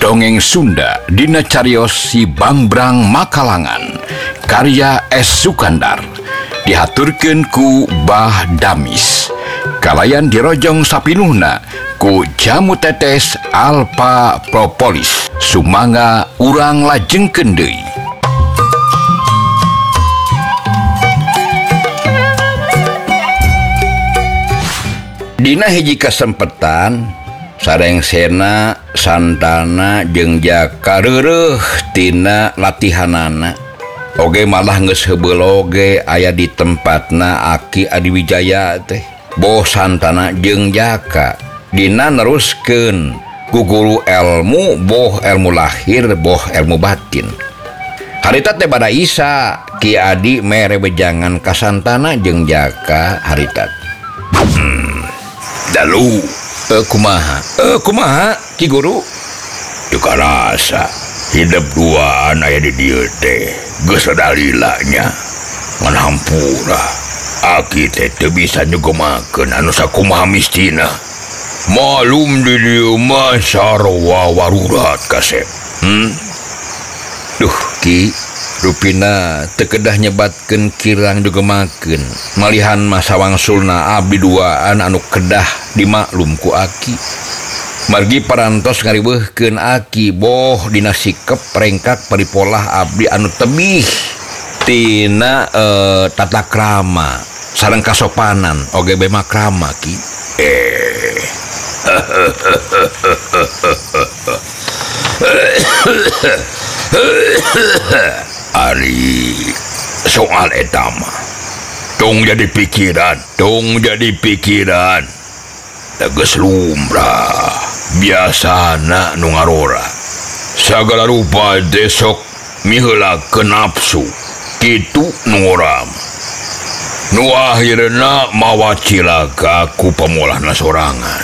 Dongeng Sunda dina cariyos Si Bangbrang Makalangan karya S. Sukandar dihaturkeun ku Bah Damis kalayan dirojong sapinuhna ku Jamu Tetes Alpha Propolis sumangga urang lajengkeun deui. Dina hiji kasempetan sareng sena santana jeung jaka reureuh tina latihanana oge malah geus heubeul oge aya di tempatna Aki Adiwijaya teh boh santana jeung jaka dina neruskeun ku guru ilmu boh ilmu lahir boh ilmu batin. Harita teh bada Isa Ki Adi mere bejangan ka santana jeung jaka harita dalu kumaha Ki Guru juga rasa hidup duaan aya di dieu teh geus dalilanya ngan hampura Aki teh teu bisa nyugemakeun anu sakumaha mistina malum di dieu mah sarua warurat kasep. Duh Ki rupina teu kedah nyebatkeun kirang dugemakeun malihan masa wangsulna abdi duaan anu kedah dimaklum ku Aki margi parantos ngariweuhkeun Aki boh dina sikep rengkak paripolah abdi anu tebih tina tata krama sareng kasopanan oge bae makrama Ki. Ari soal etama tong jadi pikiran geus lumrah biasana nu ngarora sagala rupa desok miheulakeun nafsu kitu nu urang nu akhirna mawa cilaka ku pamolahna sorangan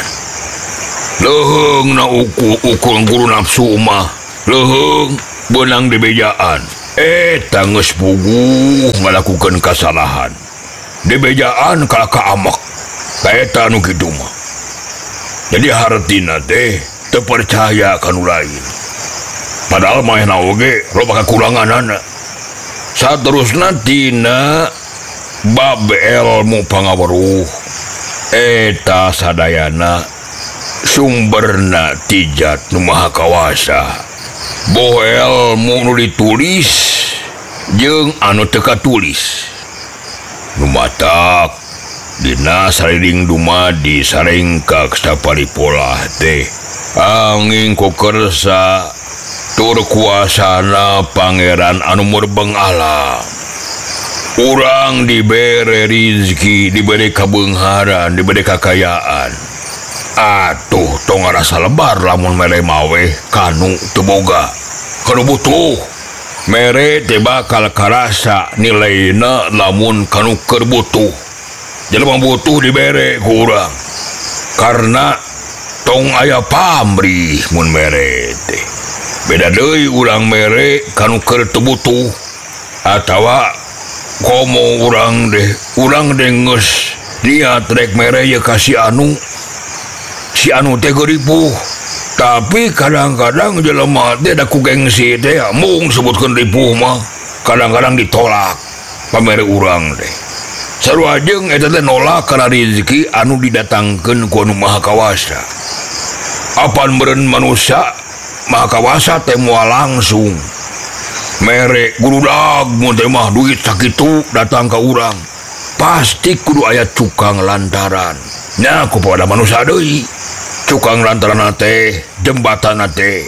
leheungna ukul guru nafsu mah leheung benang di bejaan eta geus puguh ngalakukeun kasalahan di bejaan kala kaamak eta anu kitu mah jadi hartina teh teu percaya ka nu lain padahal maehna oge loba kakuranganana saterusna tina bab ilmu pangaweruh eta sadayana sumberna tijat nu maha kawasa boh ilmu nu ditulis jeung anu teu katulis nu matak dina sariring dumadi sarengkak saparipolah teh angin kokersa tur kuasana pangeran anu murbeng alam urang dibere rizki diberi kabeungharan diberi kakayaan atuh tong ngarasa lebar lamun mere mawe kanu teu boga kanu butuh mere teh bakal karasa nilaina lamun kanu keur butuh jelema butuh dibere ku urang karena tong aya pamrih mun mere teh beda deui urang mere kanu keur teu butuh atawa komo urang deh geus niat rek mere ye ka si anu teh geripuh tapi kadang-kadang jelema teh da ku gengsi teh mung sebutkeun ripuh mah kadang-kadang ditolak pamere urang teh sarua jeung eta teh nolak kana rezeki anu didatangkeun ku anu maha kawasa apan meureun manusia maha kawasa teh moal langsung mere gurudag mun teh mah duit sakitu datang ka urang pasti kudu aya cukang lantaran nya kupada manusia deui cukang lantaran teh jembatan teh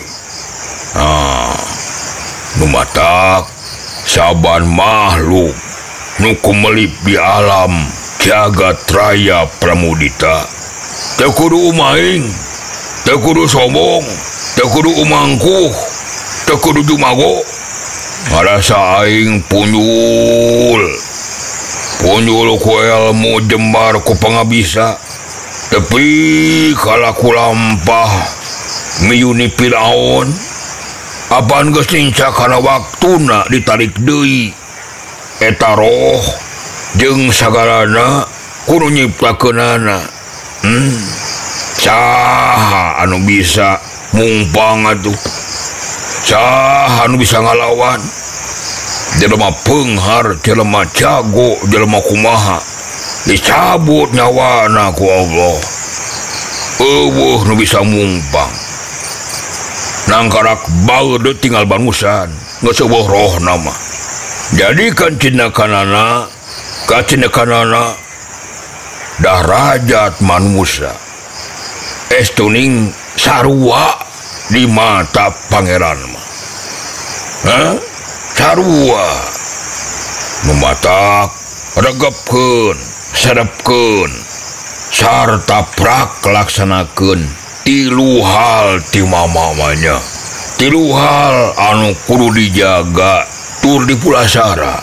nu matak saban makhluk nu kumelip di alam jagat raya pramudita teu kudu umaing teu kudu sombong teu kudu umangkuh teu kudu jumago ngarasa aing punyul ku ilmu jembar ku pangabisa tapi kalaku lampah miyuni Firaun apaan geus ninca kana waktuna ditarik deui eta roh jeung sagalana kudu nyiptakeunana saha anu bisa mumpang atuh. Saha anu bisa ngalawan? Jelema peunghar, jelema jago, jelema kumaha. Dicabut nyawana ku Allah. Eueuh nu bisa mumpang. Nangkarak baeudeut tinggal banusan, geus eueuh rohna mah. Jadikan cindakanana ka cindakanana darajat manusia. Estuning sarua di mata pangeran mah. Sarua mematak regepkeun, sedepkeun sarta prak laksanakeun 3 hal ti mamamanya. 3 hal anu kudu dijaga tur dipulasara.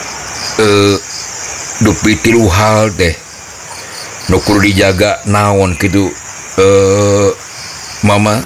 Dupi 3 hal teh nu kudu dijaga naon kitu Mama?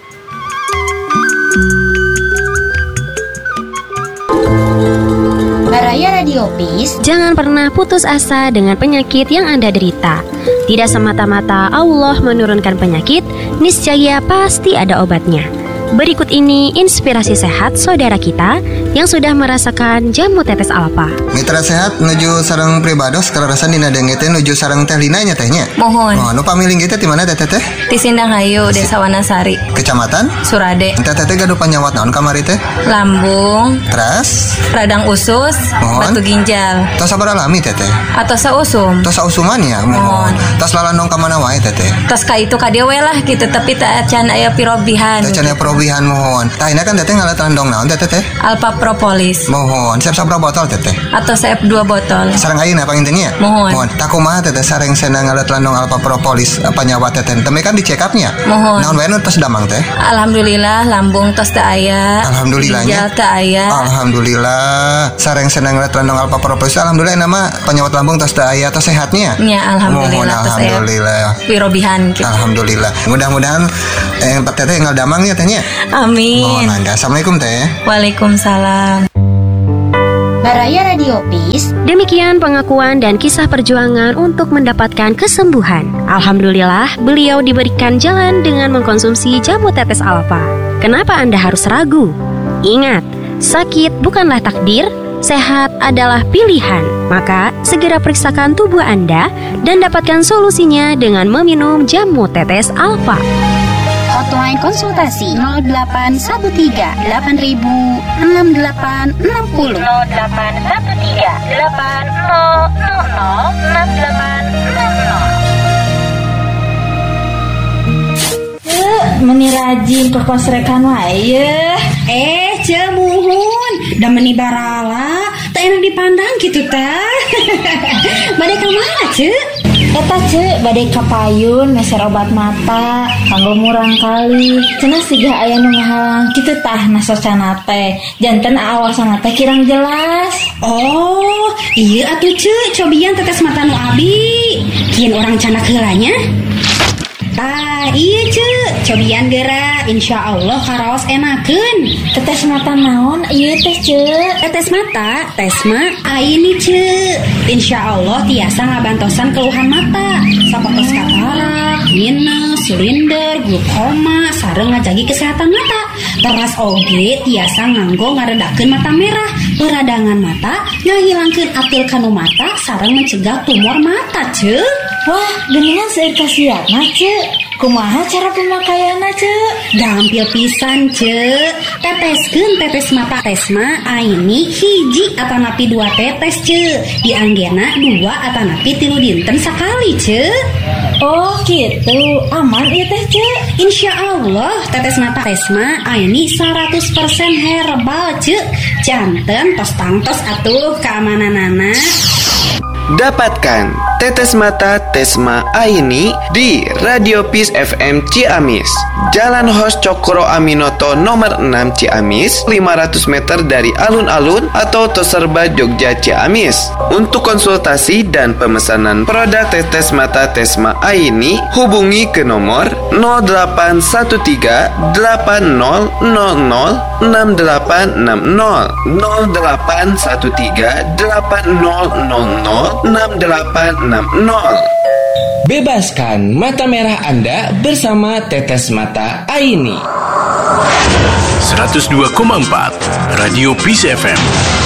Baraya Radio Peace. Jangan pernah putus asa dengan penyakit yang Anda derita. Tidak semata-mata Allah menurunkan penyakit, niscaya pasti ada obatnya. Berikut ini inspirasi sehat saudara kita yang sudah merasakan jamu tetes alfa. Mitra sehat nuju sareng pribados kararasan dina denge teh nuju sareng teh Lina nya tehnya. Mohon. Oh, nu pamiling kita di mana teh teh? Di Sindanghayu, Desa Wanasari. Kecamatan? Surade. Teh teh gaduh panyawat naon kamari teh? Lambung. Teras? Radang usus. Mohon. Batu ginjal. Tos sabar alami teh teh. Atau sausum. Tos sausuman ya? Mohon. Tos lalandong ka mana wae teh teh? Tos ka itu ka dieu we lah gitu, tapi tak can aya pirobihan. Teh can aya pirobihan mohon. Tah ini kan teh ngalat landong naon teh teh? Alpha Propolis. Mohon. Siap sabra botol teh teh? Atau siap 2 botol. Sareng ayeuna pangintennya? Mohon. Tak kumaha teh sareng senang ngalat landong Alpha Propolis panyawat teh teh. Teme kan di check up-nya. Mohon. Naon wae nu tos damang teh? Alhamdulillah lambung tos teu aya. Alhamdulillahnya. Ginjal teu aya. Alhamdulillah. Sareng senang ngeliat landong Alpha Propolis. Alhamdulillah nama penyawat lambung tos teu aya tos sehatnya. Ya alhamdulillah tos aya. Alhamdulillah. Pirobihan gitu. Alhamdulillah. Mudah-mudahan teteh tinggal damang ya tehnya. Amin. Mohon angga. Assalamualaikum teh. Waalaikumsalam. Baraya Radio Peace. Demikian pengakuan dan kisah perjuangan untuk mendapatkan kesembuhan. Alhamdulillah, beliau diberikan jalan dengan mengkonsumsi jamu tetes alfa. Kenapa Anda harus ragu? Ingat, sakit bukanlah takdir, sehat adalah pilihan. Maka, segera periksakan tubuh Anda dan dapatkan solusinya dengan meminum jamu tetes alfa. Hotline konsultasi 0813 8000 6860 0813 8000 6860. Meni rajin ke kosrekan wae. Cemuhun da meni barala tak enak dipandang gitu teh. Bade ka mana ceu? Eta ceu bade ka payun meser obat mata kanggo murang kali. Cenah siga aya nu ngahalang kitu tah nasocana teh. Janten aawasana teh kirang jelas. Oh, iya atuh ceu cobian tetes mata nu abi. Kieun urang canak heulanya. Iya ceu, cobian geura insyaallah karaos enakeun. Tetes mata naon ieu teh ceu? Tetes mata, tesma aini ceu. Insyaallah tiasa ngabantosan keluhan mata, sapertos katarak, minus, silinder, glaukoma, sareng ngajagi kesehatan mata. Teras oge tiasa nganggo ngaredakeun mata merah, peradangan mata, ngahilangkeun atil kanu mata, sareng mencegah tumor mata ceu. Wah, geningan seueur kasiatna ceu. Kumaha cara pemakaianna ceu? Gampil pisan ceu. Teteskeun tetes mata tesma aini hiji atanapi 2 tetes ceu. Dianggena 2 atanapi 3 dinten sakali ceu. Oh gitu, aman ieu teh ceu. Insyaallah tetes mata tesma aini 100% herbal ceu. Janten tos tangtos atuh keamananana. Dapatkan tetes mata Tesma Aini di Radio Peace FM Ciamis, Jalan Hos Cokro Aminoto nomor 6 Ciamis, 500 meter dari alun-alun atau Toserba Jogja Ciamis. Untuk konsultasi dan pemesanan produk tetes mata Tesma Aini, hubungi ke nomor 0813 8000 6860 0813 8000 6860. Bebaskan mata merah Anda bersama Tetes Mata Aini. 102,4 Radio Peace FM.